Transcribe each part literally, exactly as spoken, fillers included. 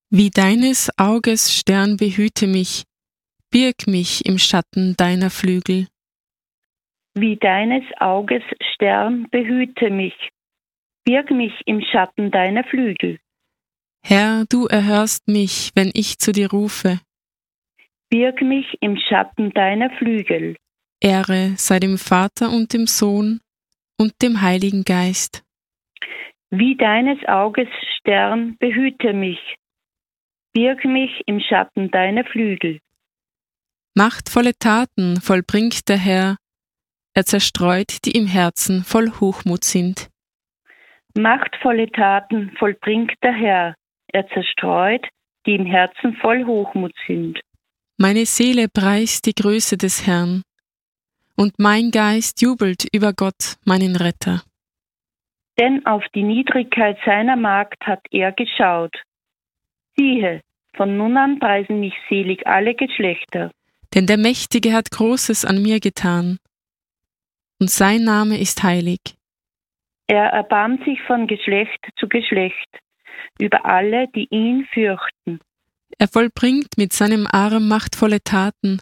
Wie deines Auges Stern behüte mich, birg mich im Schatten deiner Flügel. Wie deines Auges Stern behüte mich, birg mich im Schatten deiner Flügel. Herr, du erhörst mich, wenn ich zu dir rufe. Birg mich im Schatten deiner Flügel. Ehre sei dem Vater und dem Sohn und dem Heiligen Geist. Wie deines Auges Stern behüte mich, birg mich im Schatten deiner Flügel. Machtvolle Taten vollbringt der Herr, er zerstreut, die im Herzen voll Hochmut sind. Machtvolle Taten vollbringt der Herr, er zerstreut, die im Herzen voll Hochmut sind. Meine Seele preist die Größe des Herrn, und mein Geist jubelt über Gott, meinen Retter. Denn auf die Niedrigkeit seiner Magd hat er geschaut. Siehe, von nun an preisen mich selig alle Geschlechter. Denn der Mächtige hat Großes an mir getan, und sein Name ist heilig. Er erbarmt sich von Geschlecht zu Geschlecht über alle, die ihn fürchten. Er vollbringt mit seinem Arm machtvolle Taten.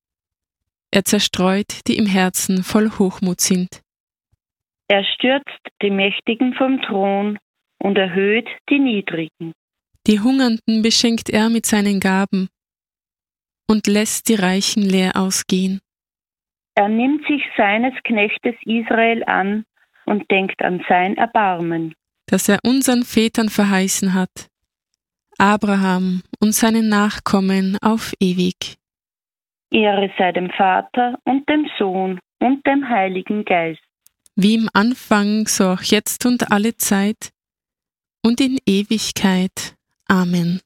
Er zerstreut, die im Herzen voll Hochmut sind. Er stürzt die Mächtigen vom Thron und erhöht die Niedrigen. Die Hungernden beschenkt er mit seinen Gaben und lässt die Reichen leer ausgehen. Er nimmt sich seines Knechtes Israel an und denkt an sein Erbarmen, das er unseren Vätern verheißen hat, Abraham und seinen Nachkommen auf ewig. Ehre sei dem Vater und dem Sohn und dem Heiligen Geist. Wie im Anfang, so auch jetzt und alle Zeit und in Ewigkeit. Amen.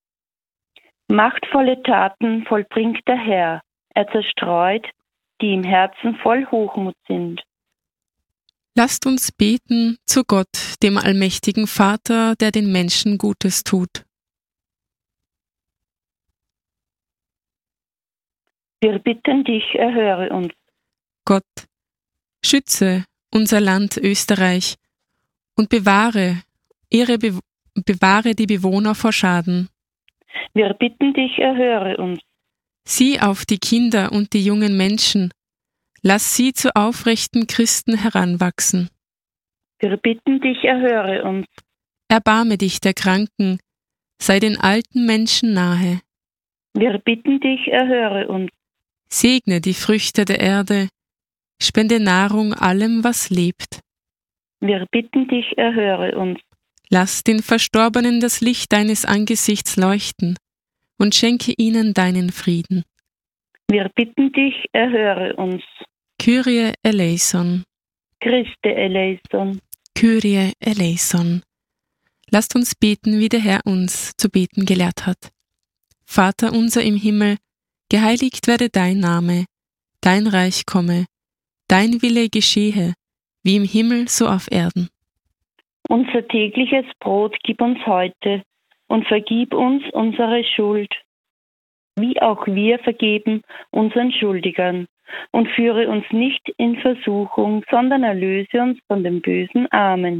Machtvolle Taten vollbringt der Herr, er zerstreut, die im Herzen voll Hochmut sind. Lasst uns beten zu Gott, dem allmächtigen Vater, der den Menschen Gutes tut. Wir bitten dich, erhöre uns. Gott, schütze unser Land Österreich und bewahre, ihre Be- bewahre die Bewohner vor Schaden. Wir bitten dich, erhöre uns. Sieh auf die Kinder und die jungen Menschen, lass sie zu aufrechten Christen heranwachsen. Wir bitten dich, erhöre uns. Erbarme dich der Kranken, sei den alten Menschen nahe. Wir bitten dich, erhöre uns. Segne die Früchte der Erde, spende Nahrung allem, was lebt. Wir bitten dich, erhöre uns. Lass den Verstorbenen das Licht deines Angesichts leuchten und schenke ihnen deinen Frieden. Wir bitten dich, erhöre uns. Kyrie eleison, Christe eleison. Kyrie eleison. Lasst uns beten, wie der Herr uns zu beten gelehrt hat. Vater unser im Himmel, geheiligt werde dein Name, dein Reich komme, dein Wille geschehe, wie im Himmel so auf Erden. Unser tägliches Brot gib uns heute und vergib uns unsere Schuld, wie auch wir vergeben unseren Schuldigern. Und führe uns nicht in Versuchung, sondern erlöse uns von dem Bösen. Amen.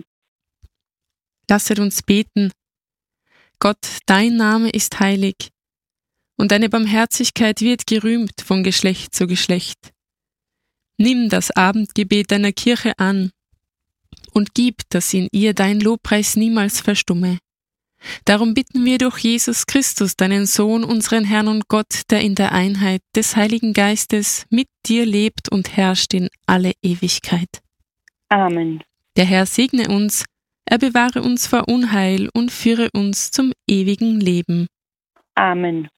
Lasset uns beten. Gott, dein Name ist heilig, und deine Barmherzigkeit wird gerühmt von Geschlecht zu Geschlecht. Nimm das Abendgebet deiner Kirche an und gib, dass in ihr dein Lobpreis niemals verstumme. Darum bitten wir durch Jesus Christus, deinen Sohn, unseren Herrn und Gott, der in der Einheit des Heiligen Geistes mit dir lebt und herrscht in alle Ewigkeit. Amen. Der Herr segne uns, er bewahre uns vor Unheil und führe uns zum ewigen Leben. Amen.